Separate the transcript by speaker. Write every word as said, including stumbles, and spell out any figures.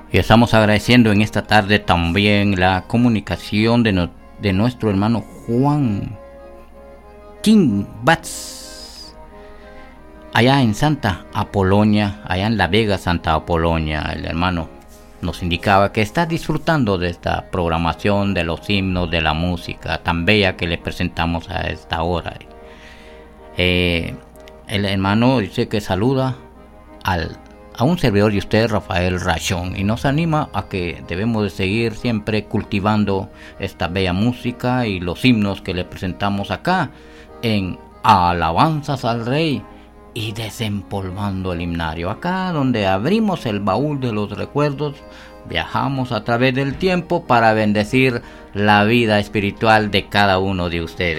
Speaker 1: Y estamos agradeciendo en esta tarde también la comunicación de, no, de nuestro hermano Juan King Bats, allá en Santa Apolonia, allá en La Vega, Santa Apolonia. El hermano nos indicaba que está disfrutando de esta programación, de los himnos, de la música tan bella que le presentamos a esta hora. Eh, el hermano dice que saluda al a un servidor de usted, Rafael Rachón, y nos anima a que debemos de seguir siempre cultivando esta bella música y los himnos que le presentamos acá en Alabanzas al Rey y Desempolvando el Himnario, acá donde abrimos el baúl de los recuerdos, viajamos a través del tiempo para bendecir la vida espiritual de cada uno de ustedes.